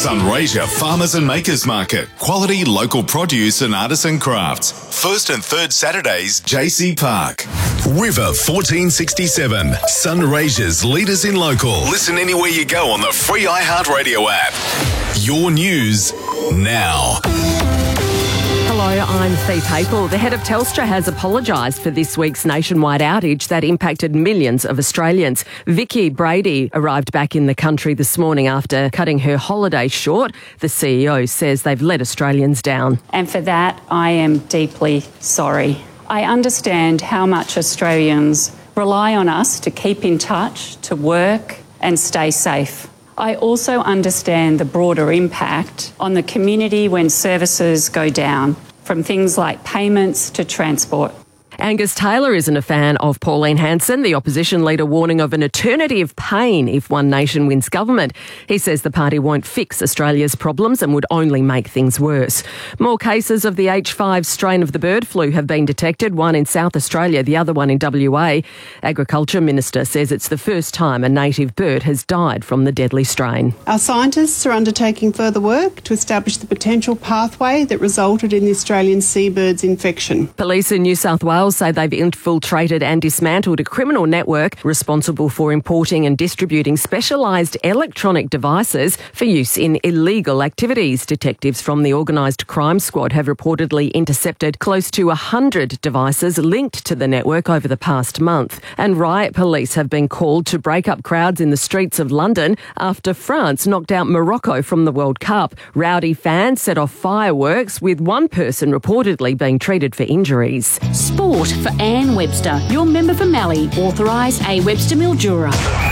Sunraysia Farmers and Makers Market. Quality local produce and artisan crafts. First and third Saturdays, JC Park. River 1467. Sunraysia's leaders in local. Listen anywhere you go on the free iHeartRadio app. Your news now. Hello, I'm Fee Papel. The head of Telstra has apologised for this week's nationwide outage that impacted millions of Australians. Vicky Brady arrived back in the country this morning after cutting her holiday short. The CEO says they've let Australians down. And for that, I am deeply sorry. I understand how much Australians rely on us to keep in touch, to work and stay safe. I also understand the broader impact on the community when services go down, from things like payments to transport. Angus Taylor isn't a fan of Pauline Hanson, the opposition leader warning of an eternity of pain if One Nation wins government. He says the party won't fix Australia's problems and would only make things worse. More cases of the H5 strain of the bird flu have been detected, one in South Australia, the other one in WA. Agriculture Minister says it's the first time a native bird has died from the deadly strain. Our scientists are undertaking further work to establish the potential pathway that resulted in the Australian seabird's infection. Police in New South Wales say they've infiltrated and dismantled a criminal network responsible for importing and distributing specialised electronic devices for use in illegal activities. Detectives from the Organised Crime Squad have reportedly intercepted close to 100 devices linked to the network over the past month. And riot police have been called to break up crowds in the streets of London after France knocked out Morocco from the World Cup. Rowdy fans set off fireworks, with one person reportedly being treated for injuries. Sport for Anne Webster, your member for Mallee, authorised A. Webster Mildura.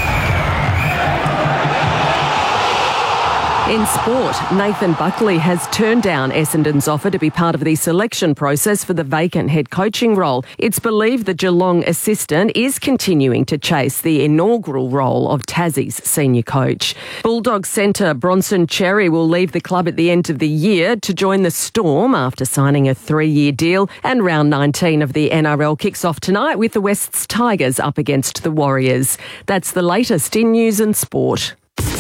In sport, Nathan Buckley has turned down Essendon's offer to be part of the selection process for the vacant head coaching role. It's believed the Geelong assistant is continuing to chase the inaugural role of Tassie's senior coach. Bulldogs centre Bronson Cherry will leave the club at the end of the year to join the Storm after signing a 3-year deal. And round 19 of the NRL kicks off tonight with the West's Tigers up against the Warriors. That's the latest in news and sport.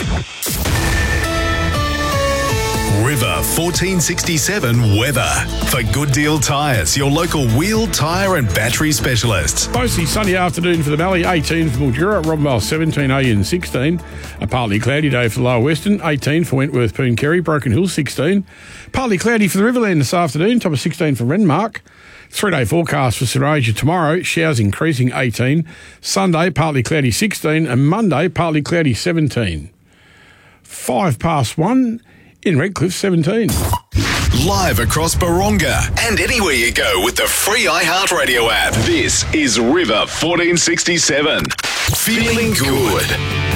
River 1467 weather. For Good Deal Tyres, your local wheel, tyre and battery specialists. Mostly sunny afternoon for the Mallee, 18 for Mildura, Robinvale 17, Ayan 16. A partly cloudy day for the Lower Western, 18 for Wentworth, Pooncarie, Broken Hill 16. Partly cloudy for the Riverland this afternoon, top of 16 for Renmark. 3-day forecast for Sunraysia tomorrow, showers increasing 18. Sunday, partly cloudy 16 and Monday, partly cloudy 17. 1:05 in Redcliffe 17. Live across Baronga and anywhere you go with the free iHeartRadio app. This is River 1467. Feeling good.